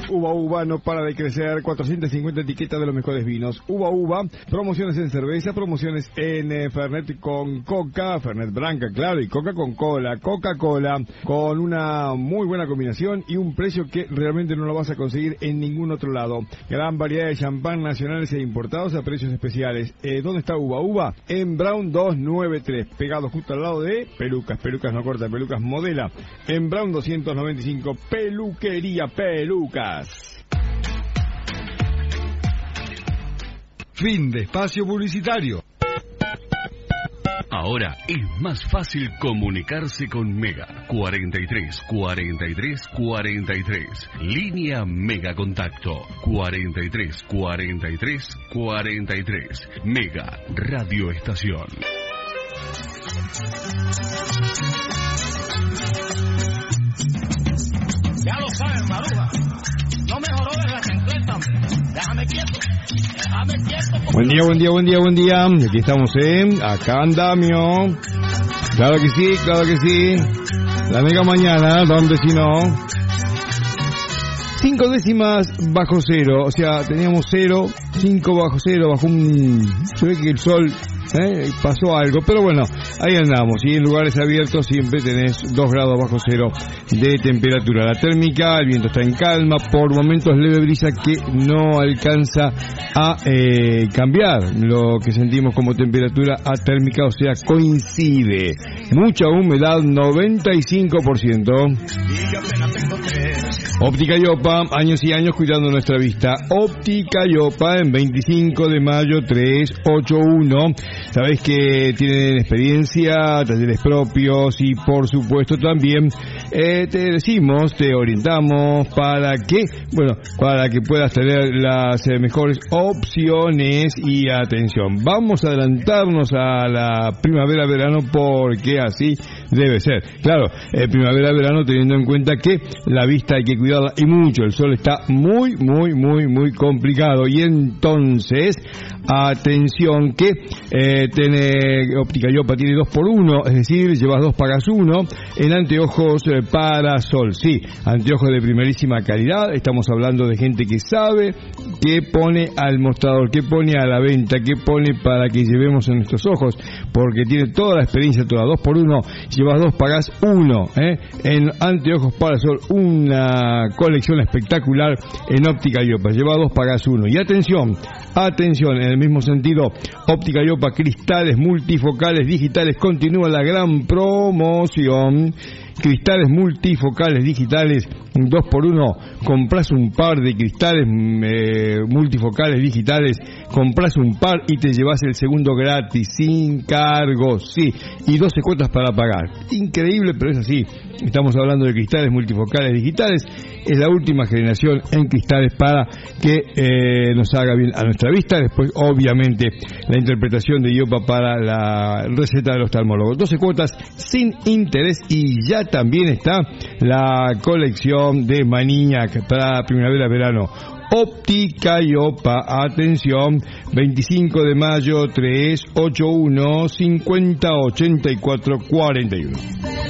Uva no para de crecer, 450 etiquetas de los mejores vinos. Uva, promociones en cerveza, promociones en Fernet con Coca, Fernet Branca, claro, y Coca con Cola, Coca-Cola, con una muy buena combinación y un precio que realmente no lo vas a conseguir en ningún otro lado. Gran variedad de champán nacionales e importados a precios especiales. ¿Dónde está Uva? En Brown 293, pegado justo al lado de Pelucas no corta, Pelucas modela. En Brown 295, Peluquería Pelucas. Fin de espacio publicitario. Ahora es más fácil comunicarse con Mega. 43 43 43. Línea Mega Contacto. 43 43 43. Mega Radio Estación. Ya lo saben, Maruja. No mejoró de la chancleta. Déjame quieto. Buen día. Aquí estamos Acá Andamio. Claro que sí. La mega mañana, ¿dónde si no? 5 décimas bajo cero. O sea, teníamos 0, 5 bajo cero, bajo un... Se ve que el sol... pasó algo, pero bueno, ahí andamos, y en lugares abiertos siempre tenés 2 grados bajo cero de temperatura. La térmica, el viento está en calma, por momentos leve brisa que no alcanza a cambiar lo que sentimos como temperatura a térmica, o sea, coincide. Mucha humedad, 95%. Óptica Yopa, años y años cuidando nuestra vista. Óptica Yopa en 25 de mayo 381. Sabés que tienen experiencia, talleres propios y por supuesto también te orientamos para que puedas tener las mejores opciones. Y atención, vamos a adelantarnos a la primavera-verano porque así debe ser. Claro, primavera-verano teniendo en cuenta que la vista hay que cuidarla y mucho, el sol está muy complicado. Y entonces, atención que Óptica Yopa tiene 2x1, es decir, llevas 2, pagas 1 en anteojos para sol. Sí, anteojos de primerísima calidad. Estamos hablando de gente que sabe qué pone al mostrador, qué pone a la venta, qué pone para que llevemos en nuestros ojos, porque tiene toda la experiencia, toda 2x1, llevas 2, pagas 1 en anteojos para sol. Una colección espectacular en Óptica Yopa, lleva 2, pagas 1. Y atención, en el mismo sentido, Óptica Yopa, cristales multifocales digitales, continúa la gran promoción. Cristales multifocales digitales 2x1, compras un par de cristales multifocales digitales, compras un par y te llevas el segundo gratis, sin cargo, sí, y 12 cuotas para pagar. Increíble, pero es así. Estamos hablando de cristales multifocales digitales. Es la última generación en cristales para que nos haga bien a nuestra vista. Después, obviamente, la interpretación de Yopa para la receta del oftalmólogo. 12 cuotas sin interés, y ya también está la colección de Maniac para primavera-verano. Óptica Yopa, atención, 25 de mayo 381 50 84 41.